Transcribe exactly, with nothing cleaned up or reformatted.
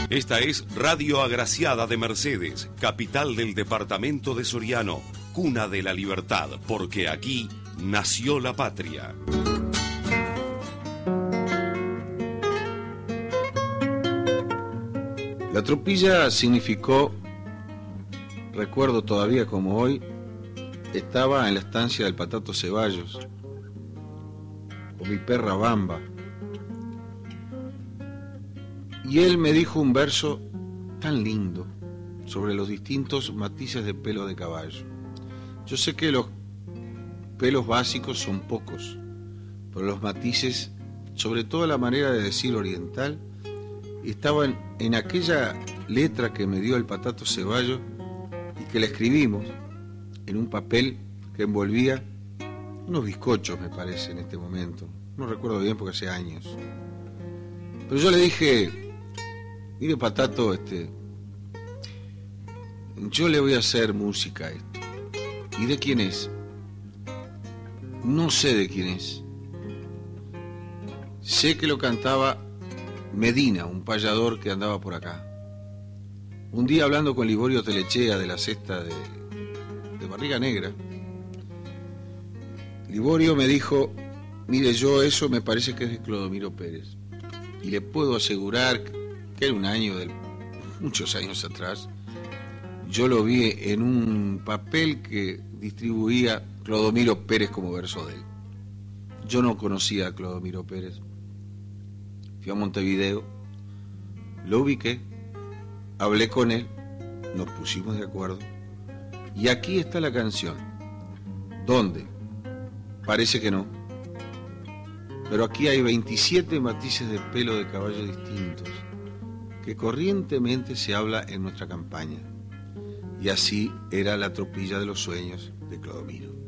Esta es Radio Agraciada de Mercedes, capital del departamento de Soriano, cuna de la libertad, porque aquí nació la patria. La tropilla significó, recuerdo todavía como hoy, estaba en la estancia del Patato Ceballos, o mi perra Bamba, y él me dijo un verso tan lindo sobre los distintos matices de pelo de caballo. Yo sé que los pelos básicos son pocos, pero los matices, sobre todo la manera de decir oriental, estaban en aquella letra que me dio el Patato Ceballos y que le escribimos en un papel que envolvía unos bizcochos, me parece, en este momento. No recuerdo bien porque hace años. Pero yo le dije, mire Patato, este, yo le voy a hacer música a esto. ¿Y de quién es? No sé de quién es. Sé que lo cantaba Medina, un payador que andaba por acá. Un día hablando con Liborio Telechea de la cesta de, de Barriga Negra, Liborio me dijo, mire, yo eso me parece que es de Clodomiro Pérez. Y le puedo asegurar que era un año, de muchos años atrás, yo lo vi en un papel que distribuía Clodomiro Pérez como verso de él. Yo no conocía a Clodomiro Pérez. Fui a Montevideo, lo ubiqué, hablé con él, nos pusimos de acuerdo, y aquí está la canción. ¿Dónde? Parece que no. Pero aquí hay veintisiete matices de pelo de caballo distintos, que corrientemente se habla en nuestra campaña. Y así era la tropilla de los sueños de Clodomiro.